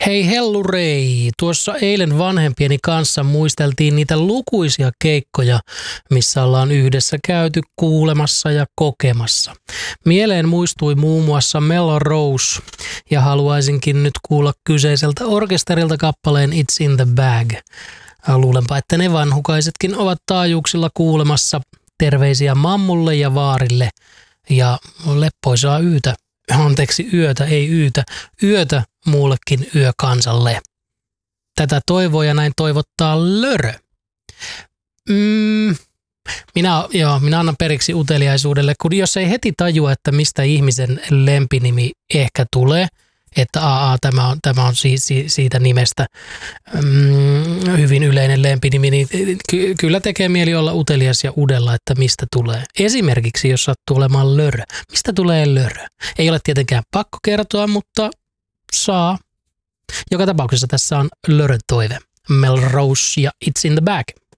Hei hellurei! Tuossa eilen vanhempieni kanssa muisteltiin niitä lukuisia keikkoja, missä ollaan yhdessä käyty kuulemassa ja kokemassa. Mieleen muistui muun muassa Melrose ja haluaisinkin nyt kuulla kyseiseltä orkesterilta kappaleen It's in the Bag. Luulenpa, että ne vanhukaisetkin ovat taajuuksilla kuulemassa. Terveisiä mammulle ja vaarille ja leppoisaa yötä. Yötä, ei yytä. Yötä muullekin yökansalle. Tätä toivoo ja näin toivottaa Lörö. Minä annan periksi uteliaisuudelle, kun jos ei heti tajua, että mistä ihmisen lempinimi ehkä tulee, että tämä on siitä nimestä hyvin yleinen lempinimi, niin kyllä tekee mieli olla utelias ja udella, että mistä tulee. Esimerkiksi, jos sattuu olemaan Lörö. Mistä tulee Lörö? Ei ole tietenkään pakko kertoa, mutta saa. Joka tapauksessa tässä on Lörön toive. Melrose ja It's in the Bag.